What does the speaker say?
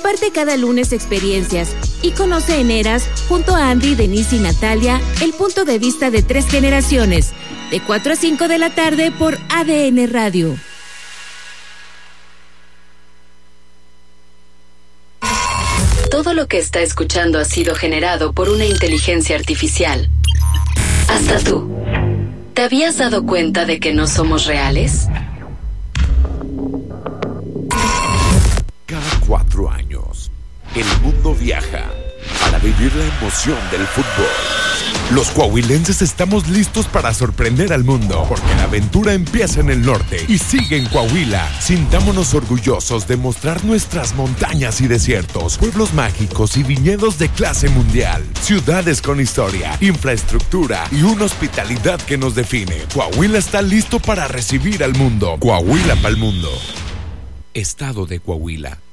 Comparte cada lunes experiencias y conoce en Eras, junto a Andy, Denise y Natalia, el punto de vista de 3 generaciones, de 4 a 5 de la tarde por ADN Radio. Todo lo que está escuchando ha sido generado por una inteligencia artificial. Hasta tú. ¿Te habías dado cuenta de que no somos reales? Cada 4 años, el mundo viaja para vivir la emoción del fútbol. Los coahuilenses estamos listos para sorprender al mundo, porque la aventura empieza en el norte y sigue en Coahuila. Sintámonos orgullosos de mostrar nuestras montañas y desiertos, pueblos mágicos y viñedos de clase mundial, ciudades con historia, infraestructura y una hospitalidad que nos define. Coahuila está listo para recibir al mundo. Coahuila pa'l mundo. Estado de Coahuila.